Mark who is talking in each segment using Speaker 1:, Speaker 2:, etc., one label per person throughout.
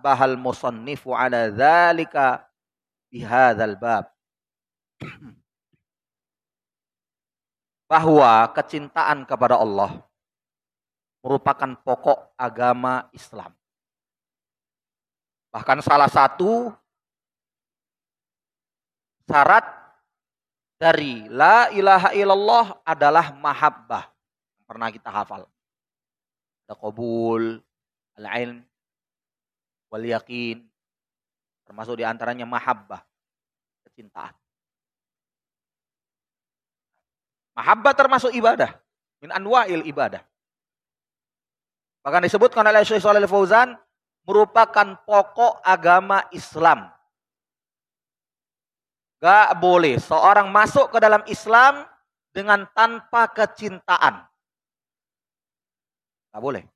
Speaker 1: nabbahal musannifu ala dzalika bihadzal bab. Bahwa kecintaan kepada Allah merupakan pokok agama Islam. Bahkan salah satu syarat dari la ilaha illallah adalah mahabbah. Pernah kita hafal. Ada qabul, al-ilm, wal yakin. Termasuk diantaranya mahabbah, kecintaan. Mahabbah termasuk ibadah. Min anwa'il ibadah. Bahkan disebutkan oleh Syekh Shalih Al-Fauzan merupakan pokok agama Islam. Gak boleh seorang masuk ke dalam Islam dengan tanpa kecintaan. Gak boleh.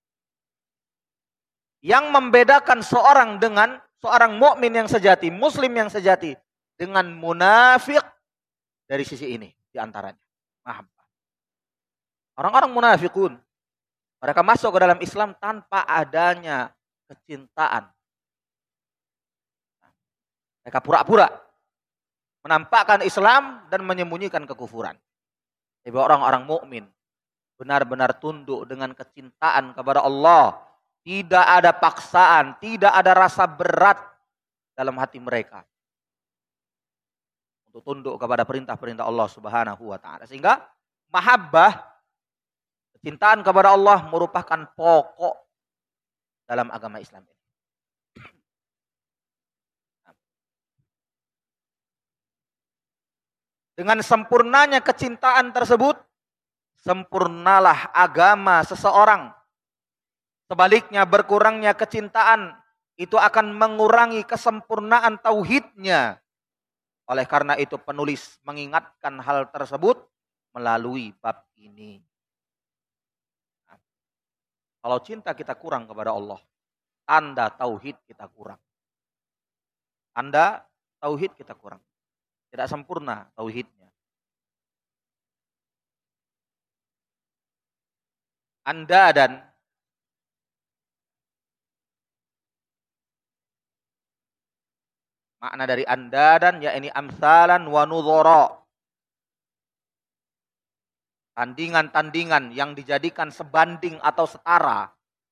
Speaker 1: Yang membedakan seorang dengan seorang mukmin yang sejati, muslim yang sejati dengan munafik dari sisi ini diantaranya. Mahabbah. Orang-orang munafikun, mereka masuk ke dalam Islam tanpa adanya kecintaan. Mereka pura-pura menampakkan Islam dan menyembunyikan kekufuran. Tapi orang-orang mukmin benar-benar tunduk dengan kecintaan kepada Allah. Tidak ada paksaan, tidak ada rasa berat dalam hati mereka untuk tunduk kepada perintah-perintah Allah Subhanahu wa taala. Sehingga mahabbah, kecintaan kepada Allah merupakan pokok dalam agama Islam ini. Dengan sempurnanya kecintaan tersebut, sempurnalah agama seseorang. Sebaliknya berkurangnya kecintaan itu akan mengurangi kesempurnaan tauhidnya. Oleh karena itu penulis mengingatkan hal tersebut melalui bab ini. Nah, kalau cinta kita kurang kepada Allah, tanda tauhid kita kurang. Tanda tauhid kita kurang. Tidak sempurna tauhidnya. Anda dan makna dari andadan yakni amsalan wa nudhara. Tandingan-tandingan yang dijadikan sebanding atau setara.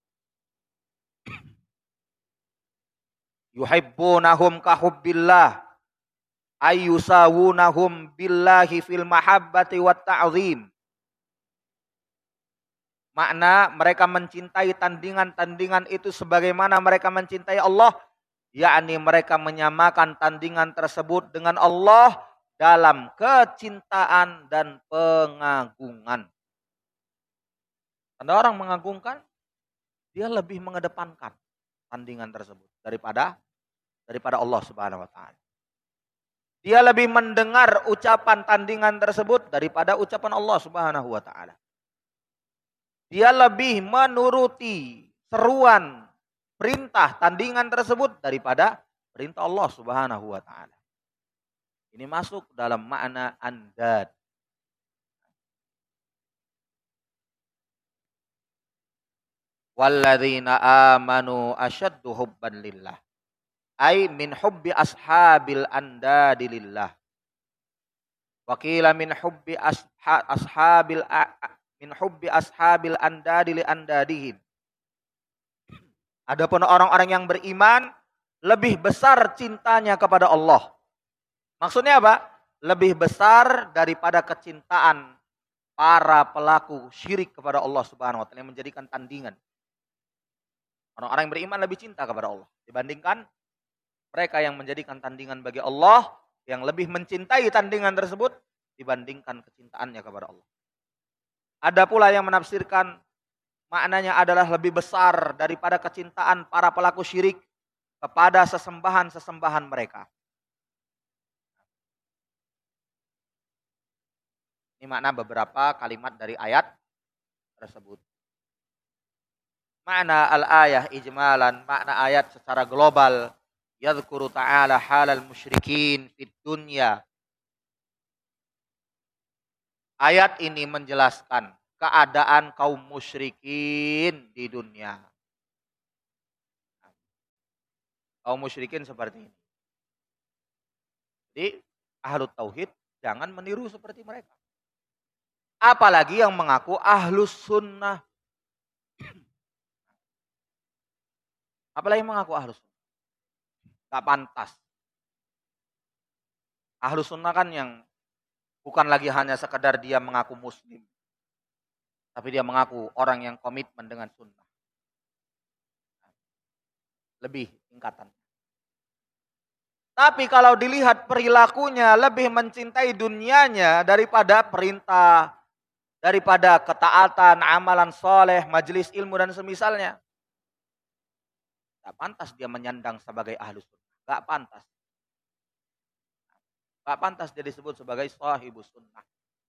Speaker 1: Yuhibbunahum kahubbillah ayyusawunahum billahi fil mahabbati wat ta'zim. Makna mereka mencintai tandingan-tandingan itu sebagaimana mereka mencintai Allah. Yakni mereka menyamakan tandingan tersebut dengan Allah dalam kecintaan dan pengagungan. Tanda orang mengagungkan, dia lebih mengedepankan tandingan tersebut daripada Allah Subhanahu wa taala. Dia lebih mendengar ucapan tandingan tersebut daripada ucapan Allah Subhanahu wa taala. Dia lebih menuruti seruan perintah tandingan tersebut daripada perintah Allah Subhanahu wa taala. Ini masuk dalam makna andad. Walladzina amanu asyaddu hubban lillah. Ai min hubbi ashabil andadi lillah. Wa qila min hubbi ashabil andadi li andadihim. Adapun orang-orang yang beriman lebih besar cintanya kepada Allah. Maksudnya apa? Lebih besar daripada kecintaan para pelaku syirik kepada Allah Subhanahu wa taala yang menjadikan tandingan. Orang-orang yang beriman lebih cinta kepada Allah dibandingkan mereka yang menjadikan tandingan bagi Allah, yang lebih mencintai tandingan tersebut dibandingkan kecintaannya kepada Allah. Ada pula yang menafsirkan maknanya adalah lebih besar daripada kecintaan para pelaku syirik kepada sesembahan-sesembahan mereka. Ini makna beberapa kalimat dari ayat tersebut. Makna al-ayah ijmalan, makna ayat secara global. Yadhkuru ta'ala halal musyrikin fid dunya. Ayat ini menjelaskan keadaan kaum musyrikin di dunia. kaum musyrikin seperti ini. Jadi ahlu tauhid jangan meniru seperti mereka. Apalagi yang mengaku ahlus sunnah. Apalagi yang mengaku ahlus sunnah. Gak pantas. Ahlus sunnah kan yang bukan lagi hanya sekedar dia mengaku muslim. Tapi dia mengaku orang yang komitmen dengan sunnah. Lebih tingkatan. Tapi kalau dilihat perilakunya lebih mencintai dunianya daripada perintah, daripada ketaatan, amalan soleh, majelis ilmu dan semisalnya. Gak pantas dia menyandang sebagai ahlus sunnah. Gak pantas. Gak pantas dia disebut sebagai sahibus sunnah.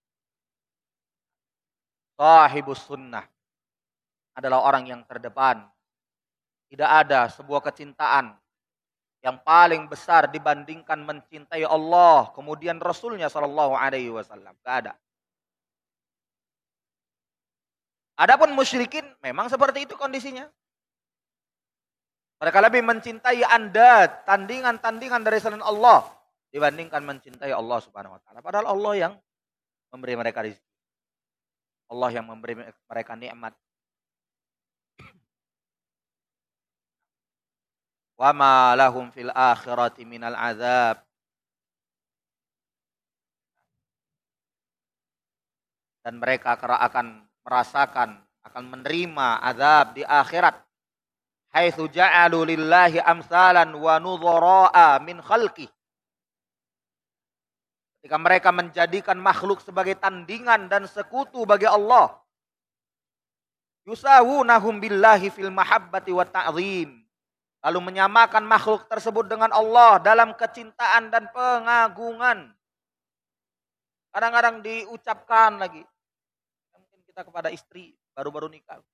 Speaker 1: Sahibus sunnah adalah orang yang terdepan. Tidak ada sebuah kecintaan yang paling besar dibandingkan mencintai Allah, kemudian Rasulnya Shallallahu Alaihi Wasallam. Gak ada. Adapun musyrikin memang seperti itu kondisinya. Mereka lebih mencintai Anda, tandingan-tandingan dari selain Allah dibandingkan mencintai Allah Subhanahu Wa Taala. Padahal Allah yang memberi mereka rezeki, Allah yang memberi mereka nikmat. Wa ma lahum fil akhirati minal azab. Dan mereka akan merasakan, akan menerima azab di akhirat. Haitsu ja'alu lillahi amsalan wa nudhara'a min khalqih. Ketika mereka menjadikan makhluk sebagai tandingan dan sekutu bagi Allah. Yusawunahum billahi fil mahabbati wa ta'zim. Lalu menyamakan makhluk tersebut dengan Allah dalam kecintaan dan pengagungan. Kadang-kadang diucapkan lagi. Mungkin kita kepada istri baru-baru nikah.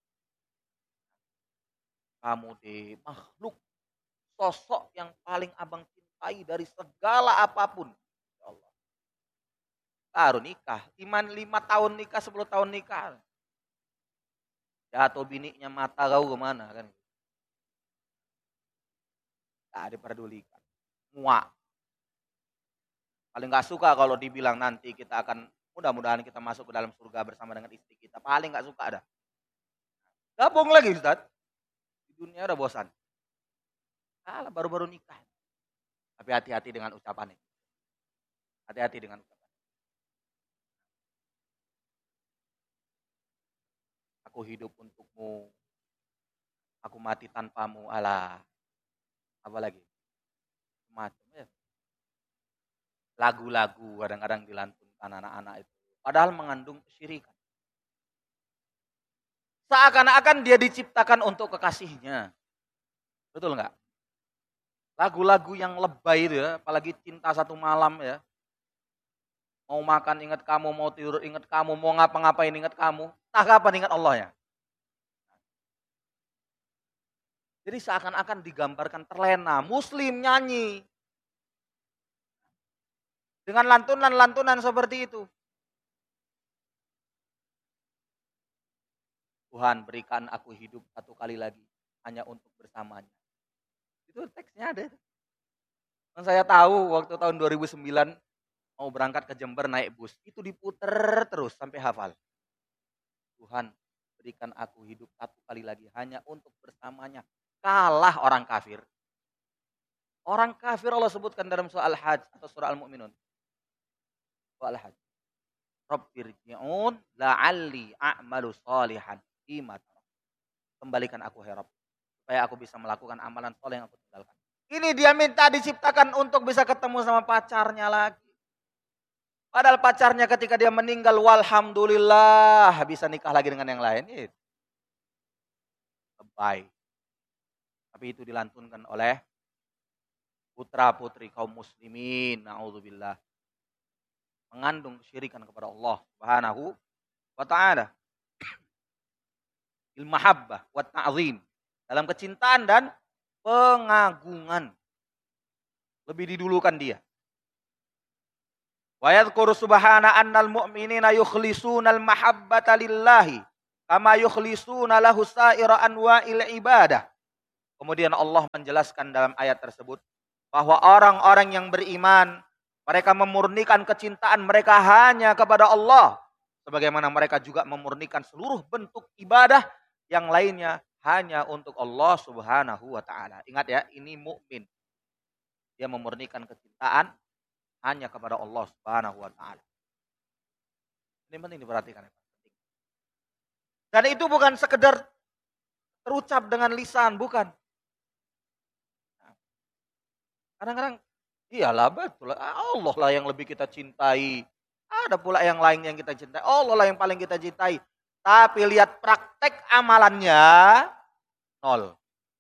Speaker 1: Kamu di makhluk sosok yang paling abang cintai dari segala apapun. Ya Allah. Baru nikah. 5 tahun nikah, 10 tahun nikah. Jatuh biniknya mata kau kemana kan. Tak diperdulikan. Muak. Paling gak suka kalau dibilang nanti kita akan, mudah-mudahan kita masuk ke dalam surga bersama dengan istri kita. Paling gak suka ada. Gabung lagi Ustaz. Di dunia udah bosan. Alah baru-baru nikah. Tapi hati-hati dengan ucapan ini. Hati-hati dengan ucapan. Aku hidup untukmu. Aku mati tanpamu. Alah. Apalagi macam ya. Lagu-lagu kadang-kadang dilantunkan anak-anak itu. Padahal mengandung kesyirikan. Seakan-akan dia diciptakan untuk kekasihnya. Betul nggak? Lagu-lagu yang lebay itu ya. Apalagi cinta satu malam ya. Mau makan ingat kamu, mau tidur ingat kamu, mau ngapa-ngapain ingat kamu. Tak kapan ingat Allah ya. Jadi seakan-akan digambarkan terlena, muslim nyanyi. Dengan lantunan-lantunan seperti itu. Tuhan berikan aku hidup satu kali lagi, hanya untuk bersamanya. Itu teksnya ada. Dan saya tahu waktu tahun 2009, mau berangkat ke Jember naik bus. Itu diputer terus sampai hafal. Tuhan berikan aku hidup satu kali lagi, hanya untuk bersamanya. Kalah orang kafir. Orang kafir Allah sebutkan dalam surah Al-Hajj atau surah Al-Mu'minun. Surah Al-Hajj. Rabbirji'un la'alli a'malu salihan fima tarak. Kembalikan aku hai Rabb, supaya aku bisa melakukan amalan soleh yang aku tinggalkan. Ini dia minta diciptakan untuk bisa ketemu sama pacarnya lagi. Padahal pacarnya ketika dia meninggal, walhamdulillah bisa nikah lagi dengan yang lain. Itu lebay. Tapi itu dilantunkan oleh putra-putri kaum muslimin. Na'udzubillah. Mengandung kesyirikan kepada Allah Subhanahu wa ta'ala. Ilmahabbah wa ta'zim. Dalam kecintaan dan pengagungan. Lebih didulukan dia. Wa yadhkuru subhana annal mu'minina yukhlisuna al-mahabbata lillahi kama yukhlisuna lahu sa'ira anwa'il ibadah. Kemudian Allah menjelaskan dalam ayat tersebut bahwa orang-orang yang beriman, mereka memurnikan kecintaan mereka hanya kepada Allah. Sebagaimana mereka juga memurnikan seluruh bentuk ibadah yang lainnya hanya untuk Allah Subhanahu wa taala. Ingat ya, ini mukmin. Dia memurnikan kecintaan hanya kepada Allah Subhanahu wa taala. Ini penting diperhatikan. Dan itu bukan sekedar terucap dengan lisan, bukan. Kadang-kadang, iyalah betul, Allah lah yang lebih kita cintai. Ada pula yang lain yang kita cintai. Allah lah yang paling kita cintai. Tapi lihat praktek amalannya, nol.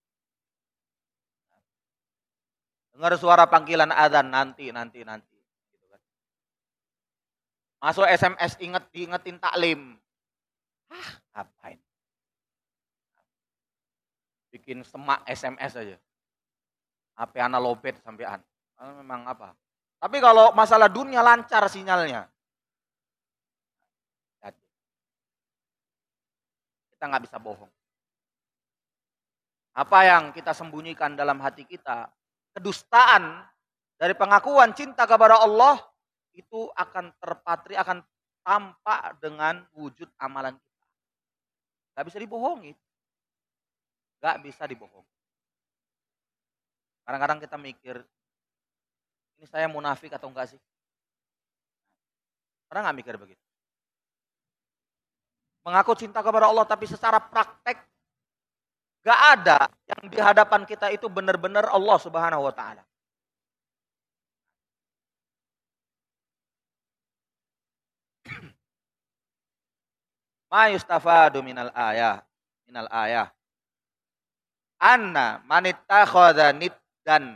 Speaker 1: Dengar suara panggilan adzan nanti. Gitu kan. Masuk SMS diingetin taklim. Ngapain? Bikin semak SMS aja. HP anak lobet sampean. Memang apa? Tapi kalau masalah dunia lancar sinyalnya. Kita nggak bisa bohong. Apa yang kita sembunyikan dalam hati kita, kedustaan dari pengakuan cinta kepada Allah, itu akan terpatri, akan tampak dengan wujud amalan kita. Gak bisa dibohongi. Gak bisa dibohong. Kadang-kadang kita mikir, ini saya munafik atau enggak sih? Pernah gak mikir begitu? Mengaku cinta kepada Allah tapi secara praktek gak ada yang di hadapan kita itu benar-benar Allah Subhanahu wa taala. Ma yustafadu minal ayah. Anna manittakhadha niddan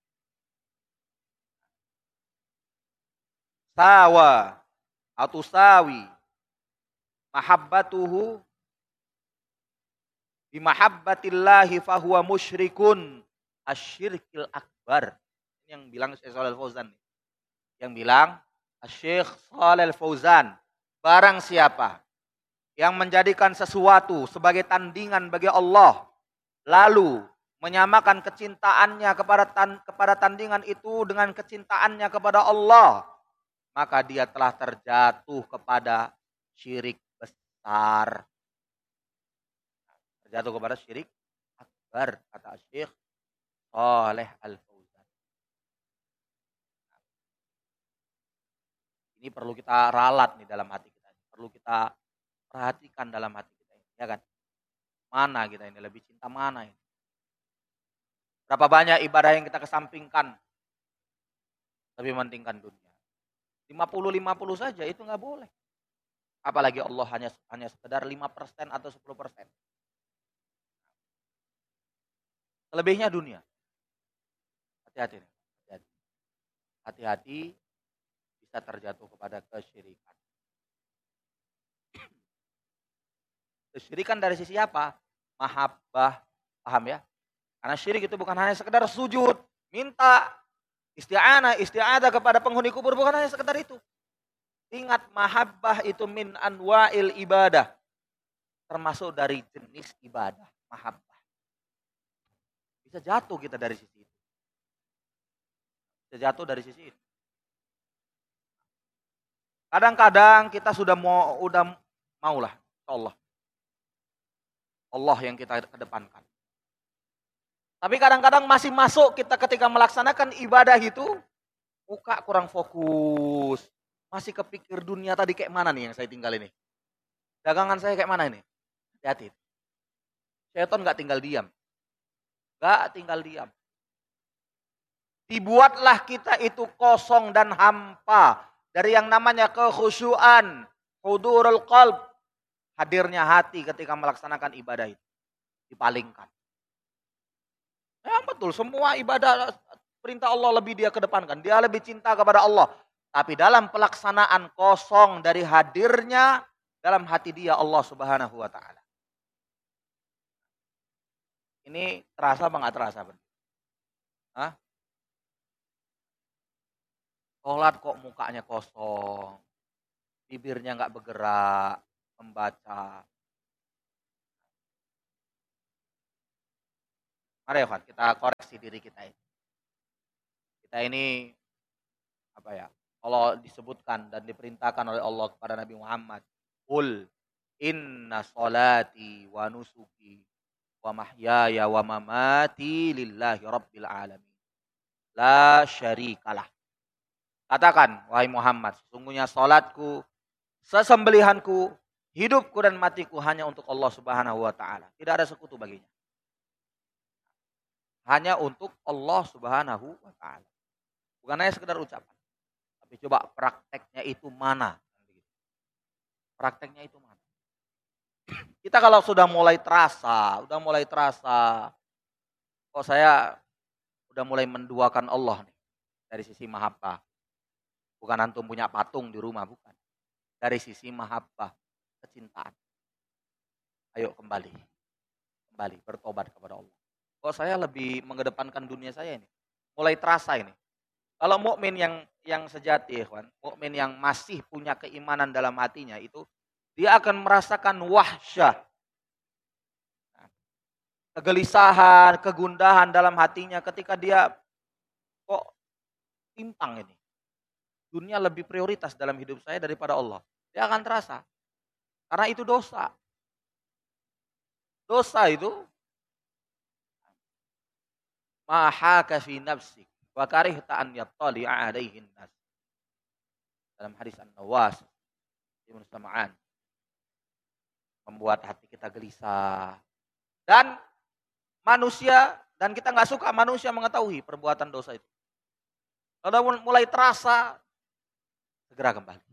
Speaker 1: sawa atau sawi mahabbatuhu bimahabbatillahi fahuwa musyrikun asyirkil akbar. Ini yang bilang Syekh Shalal Fauzan. Yang bilang Syekh Shalal Fauzan, barang siapa yang menjadikan sesuatu sebagai tandingan bagi Allah, lalu menyamakan kecintaannya kepada tandingan itu dengan kecintaannya kepada Allah, maka dia telah terjatuh kepada syirik besar. Terjatuh kepada syirik akbar, kata Syekh Shalih Al-Fauzan. Ini perlu kita ralat nih dalam hati kita. Perlu kita perhatikan dalam hati kita ini, ya kan? Mana kita ini, lebih cinta mana ini? Berapa banyak ibadah yang kita kesampingkan, lebih mementingkan dunia. 50-50 saja itu nggak boleh. Apalagi Allah hanya sekedar 5% atau 10%. Selebihnya dunia. Hati-hati. Hati-hati bisa terjatuh kepada kesyirikan. Kesyirikan dari sisi apa? Mahabbah, paham ya? Karena syirik itu bukan hanya sekedar sujud, minta isti'adah kepada penghuni kubur, bukan hanya sekedar itu. Ingat, mahabbah itu min anwa'il ibadah. Termasuk dari jenis ibadah, mahabbah. Bisa jatuh kita dari sisi itu. Bisa jatuh dari sisi itu. Kadang-kadang kita sudah maulah, Allah yang kita kedepankan. Tapi kadang-kadang masih masuk kita ketika melaksanakan ibadah itu, muka kurang fokus. Masih kepikir dunia tadi kayak mana nih yang saya tinggal ini. Dagangan saya kayak mana ini. Hati-hati. Syaitan gak tinggal diam. Gak tinggal diam. Dibuatlah kita itu kosong dan hampa. Dari yang namanya kekhusyuan. Hudurul qalb. Hadirnya hati ketika melaksanakan ibadah itu. Dipalingkan. Ya betul, semua ibadah perintah Allah lebih dia kedepankan. Dia lebih cinta kepada Allah. Tapi dalam pelaksanaan kosong dari hadirnya dalam hati dia Allah Subhanahu wa taala. Ini terasa apa enggak terasa? Hah? Sholat kok mukanya kosong. Bibirnya enggak bergerak membaca. Mari ya, kita koreksi diri kita ini. Kita ini apa ya? Kalau disebutkan dan diperintahkan oleh Allah kepada Nabi Muhammad, "Qul inna sholati wa nusuki wa mahyaya wa mamati lillahi rabbil alamin. La syarikalah." Katakan, wahai Muhammad, sesungguhnya salatku, sesembelihanku, hidupku dan matiku hanya untuk Allah Subhanahu wa taala. Tidak ada sekutu baginya. Hanya untuk Allah Subhanahu wa taala. Bukan hanya sekedar ucapan. Tapi coba prakteknya itu mana? Prakteknya itu mana? Kita kalau sudah mulai terasa, kok saya udah mulai menduakan Allah nih dari sisi mahabbah. Bukan antum punya patung di rumah, bukan. Dari sisi mahabbah, kecintaan. Ayo kembali bertobat kepada Allah. Kok saya lebih mengedepankan dunia saya ini? Mulai terasa ini. Kalau mukmin yang sejati, ikhwan, mukmin yang masih punya keimanan dalam hatinya itu, dia akan merasakan wahsyah, kegelisahan, kegundahan dalam hatinya ketika dia kok timpang ini. Dunia lebih prioritas dalam hidup saya daripada Allah. Dia akan terasa. Karena itu dosa. Dosa itu mahaka fi nafsik wa karihta an yattali'a alaihin nas. Dalam hadis An-Nawas Ibnu Sam'an, membuat hati kita gelisah. Dan manusia, dan kita nggak suka manusia mengetahui perbuatan dosa itu. Kalau mulai terasa, segera kembali.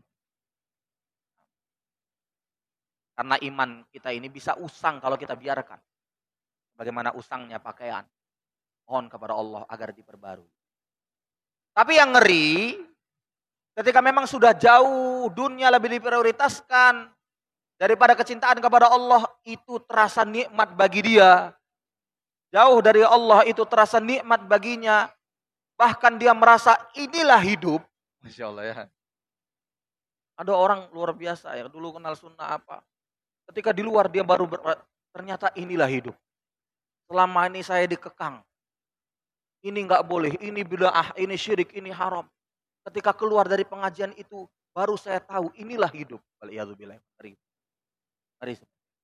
Speaker 1: Karena iman kita ini bisa usang kalau kita biarkan. Bagaimana usangnya pakaian. Mohon kepada Allah agar diperbarui. Tapi yang ngeri, ketika memang sudah jauh dunia lebih diprioritaskan daripada kecintaan kepada Allah, itu terasa nikmat bagi dia. Jauh dari Allah itu terasa nikmat baginya. Bahkan dia merasa inilah hidup. Masya Allah ya. Ada orang luar biasa yang dulu kenal sunnah apa. Ketika di luar dia baru ternyata inilah hidup. Selama ini saya dikekang. Ini enggak boleh, ini bid'ah, ini syirik, ini haram. Ketika keluar dari pengajian itu, baru saya tahu inilah hidup. Waliyadzubillah. Ngeri.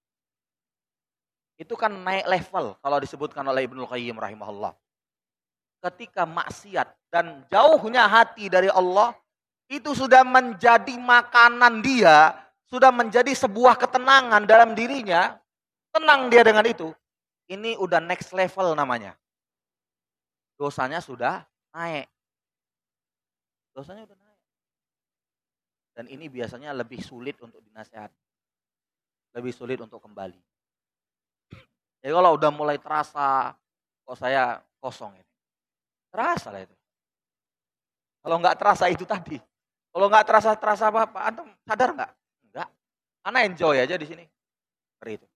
Speaker 1: Itu kan naik level kalau disebutkan oleh Ibnu Qayyim rahimahullah. Ketika maksiat dan jauhnya hati dari Allah, itu sudah menjadi makanan dia, sudah menjadi sebuah ketenangan dalam dirinya. Tenang dia dengan itu. Ini udah next level namanya. Dosanya sudah naik. Dosanya udah naik. Dan ini biasanya lebih sulit untuk dinasihati. Lebih sulit untuk kembali. Jadi kalau udah mulai terasa, kok saya kosong ini. Terasa lah itu. Kalau nggak terasa itu tadi. Kalau nggak terasa apa-apa, antum sadar nggak? Enggak. Karena enjoy aja di sini. Seperti itu.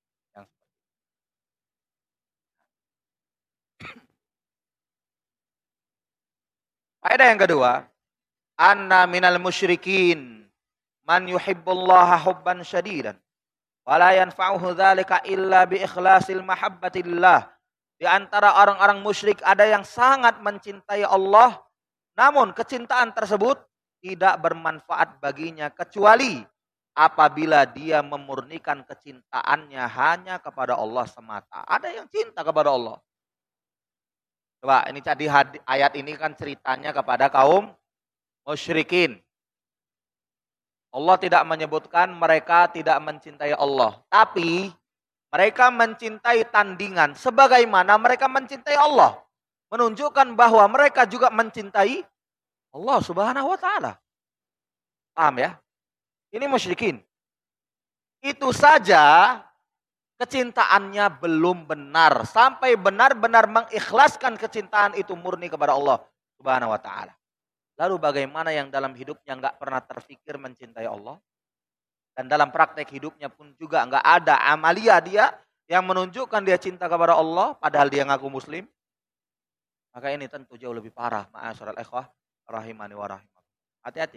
Speaker 1: Faedah yang kedua, anna minal musyrikin man yuhibbullaha hubban syadidan wala yanfa'uhu dzalika illa bi ikhlasil mahabbatillah. Di antara orang-orang musyrik ada yang sangat mencintai Allah, namun kecintaan tersebut tidak bermanfaat baginya kecuali apabila dia memurnikan kecintaannya hanya kepada Allah semata. Ada yang cinta kepada Allah. Coba ini tadi ayat ini kan ceritanya kepada kaum musyrikin. Allah tidak menyebutkan mereka tidak mencintai Allah. Tapi mereka mencintai tandingan sebagaimana mereka mencintai Allah. Menunjukkan bahwa mereka juga mencintai Allah Subhanahu wa taala. Paham ya? Ini musyrikin. Itu saja kecintaannya belum benar. Sampai benar-benar mengikhlaskan kecintaan itu murni kepada Allah Subhanahu wa ta'ala. Lalu bagaimana yang dalam hidupnya nggak pernah terfikir mencintai Allah? Dan dalam praktek hidupnya pun juga nggak ada amalia dia yang menunjukkan dia cinta kepada Allah. Padahal dia ngaku muslim. Maka ini tentu jauh lebih parah. Ma'asyiral ikhwah rahimani wa rahimakumullah. Hati-hati.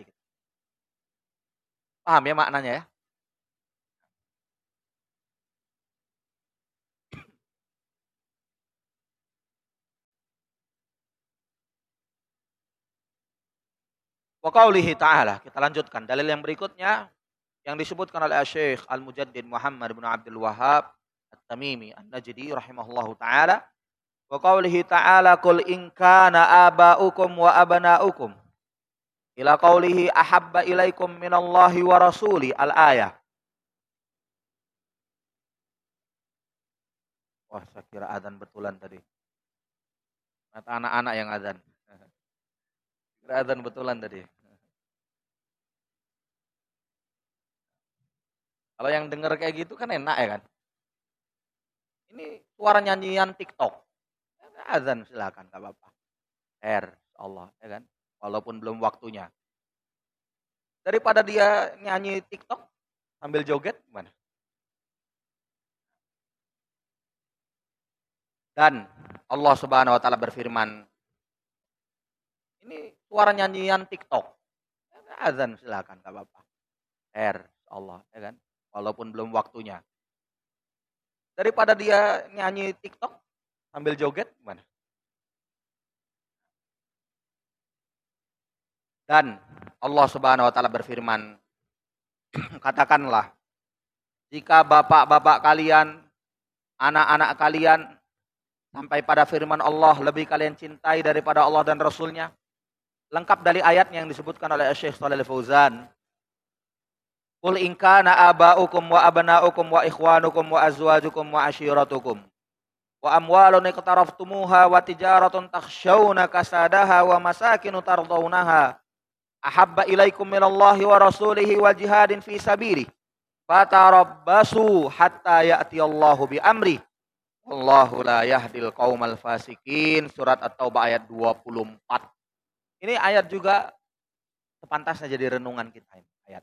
Speaker 1: Paham ya maknanya ya? Wa qaulihi ta'ala, kita lanjutkan dalil yang berikutnya yang disebutkan oleh Syekh Al-Mujaddid Muhammad bin Abdul Wahhab At-Tamimi An-Najdi rahimahullahu taala. Wa qaulihi ta'ala qul in kana aba'ukum wa abana'ukum ila qaulihi ahabba ilaikum minallahi wa rasuli al-ayah. Wah, saya kira adzan betulan tadi. Mata anak-anak yang adzan. Kira adzan betulan tadi. Kalau yang dengar kayak gitu kan enak ya kan. Ini suara nyanyian TikTok. Adzan silakan, enggak apa-apa. Allah ya kan. Walaupun belum waktunya. Daripada dia nyanyi TikTok sambil joget gimana? Dan Allah Subhanahu wa taala berfirman, ini suara nyanyian TikTok. Adzan silakan, enggak apa-apa. Allah ya kan. Walaupun belum waktunya. Daripada dia nyanyi TikTok sambil joget gimana? Dan Allah Subhanahu wa taala berfirman, katakanlah, jika bapak-bapak kalian, anak-anak kalian, sampai pada firman Allah lebih kalian cintai daripada Allah dan Rasulnya. Lengkap dari ayatnya yang disebutkan oleh Syekh Shalih Fauzan. Qul in kana aba'ukum wa abana'ukum wa ikhwanukum wa azwajukum wa ashiratukum wa amwalun iqtaraftumuha wa tijaratun takhshawna kasadaha wa masakinu tardawnaha ahabba ilaikum minallahi wa rasulihi wa jihadin fi sabili fatarabbasu hatta ya'tiyallahu bi amri wallahu la yahdil qaumal fasikin. Surat At-Taubah ayat 24. Ini ayat juga sepantasnya jadi renungan kita ini ayat.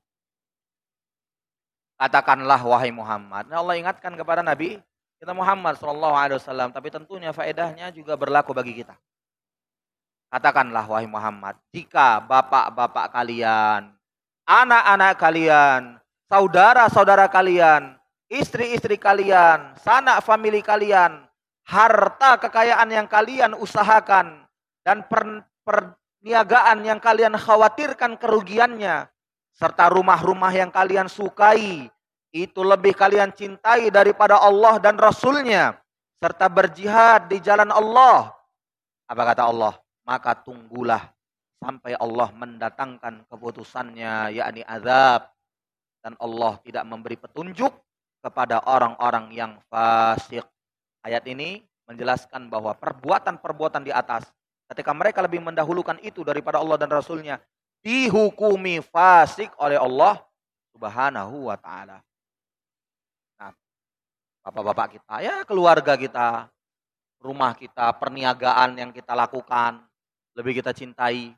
Speaker 1: Katakanlah wahai Muhammad. Nah, Allah ingatkan kepada Nabi kita Muhammad SAW, tapi tentunya faedahnya juga berlaku bagi kita. Katakanlah wahai Muhammad, jika bapak-bapak kalian, anak-anak kalian, saudara-saudara kalian, istri-istri kalian, sanak famili kalian, harta kekayaan yang kalian usahakan, dan perniagaan yang kalian khawatirkan kerugiannya, serta rumah-rumah yang kalian sukai, itu lebih kalian cintai daripada Allah dan Rasulnya, serta berjihad di jalan Allah. Apa kata Allah? Maka tunggulah sampai Allah mendatangkan keputusannya, yakni azab. Dan Allah tidak memberi petunjuk kepada orang-orang yang fasik. Ayat ini menjelaskan bahwa perbuatan-perbuatan di atas, ketika mereka lebih mendahulukan itu daripada Allah dan Rasulnya, dihukumi fasik oleh Allah Subhanahu wa ta'ala. Nah, bapak-bapak kita, ya keluarga kita, rumah kita, perniagaan yang kita lakukan, lebih kita cintai.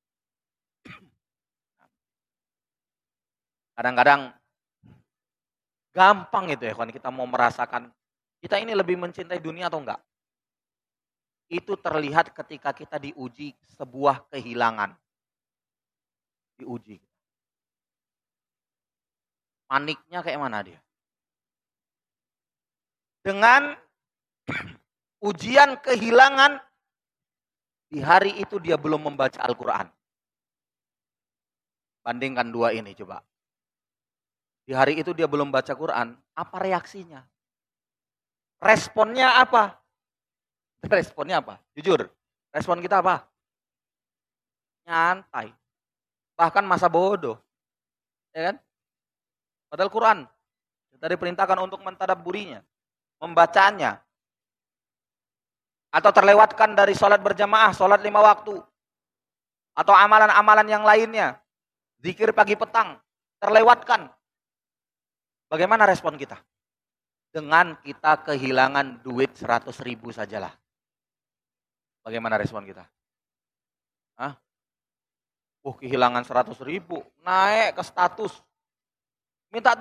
Speaker 1: Kadang-kadang gampang itu ya, kan kita mau merasakan kita ini lebih mencintai dunia atau enggak. Itu terlihat ketika kita diuji sebuah kehilangan. Diuji. Paniknya kayak mana dia? Dengan ujian kehilangan, di hari itu dia belum membaca Al-Quran. Bandingkan dua ini coba. Di hari itu dia belum baca Quran, apa reaksinya? Responnya apa? Responnya apa? Jujur, respon kita apa? Nyantai. Bahkan masa bodoh. Ya kan? Padahal Quran kita diperintahkan untuk mentadabburinya, membacanya. Atau terlewatkan dari sholat berjamaah, sholat 5 waktu. Atau amalan-amalan yang lainnya. Zikir pagi petang, terlewatkan. Bagaimana respon kita? Dengan kita kehilangan duit 100.000 sajalah. Bagaimana respon kita? Hah? Kehilangan 100.000, naik ke status. Minta